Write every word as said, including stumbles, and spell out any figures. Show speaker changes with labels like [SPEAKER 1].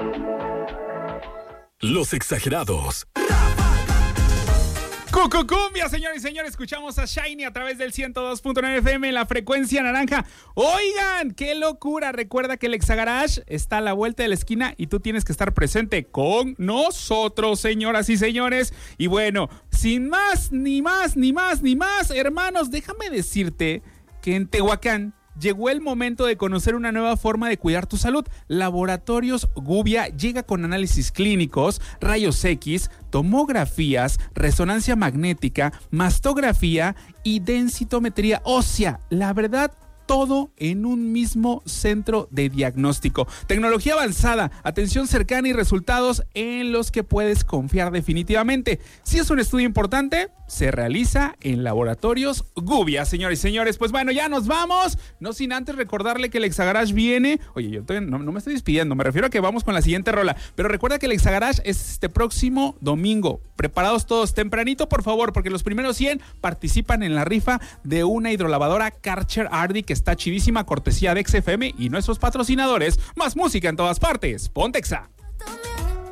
[SPEAKER 1] Los exagerados.
[SPEAKER 2] Cucucumbia, señores y señores, escuchamos a Shiny a través del ciento dos punto nueve F M en la frecuencia naranja. Oigan, qué locura, recuerda que el Exagarage está a la vuelta de la esquina y tú tienes que estar presente con nosotros, señoras y señores. Y bueno, sin más, ni más, ni más, ni más, hermanos, déjame decirte que en Tehuacán llegó el momento de conocer una nueva forma de cuidar tu salud. Laboratorios Gubia llega con análisis clínicos, rayos X, tomografías, resonancia magnética, mastografía y densitometría ósea. La verdad, todo en un mismo centro de diagnóstico. Tecnología avanzada, atención cercana y resultados en los que puedes confiar definitivamente. Si es un estudio importante, se realiza en Laboratorios Gubia, señores y señores. Pues bueno, ya nos vamos. No sin antes recordarle que el Exagarage viene. Oye, yo todavía no, no me estoy despidiendo, me refiero a que vamos con la siguiente rola. Pero recuerda que el Exagarage es este próximo domingo. Preparados todos tempranito, por favor, porque los primeros cien participan en la rifa de una hidrolavadora Karcher Ardi que está chivísima, cortesía de X F M y nuestros patrocinadores. Más música en todas partes. Ponte Exa.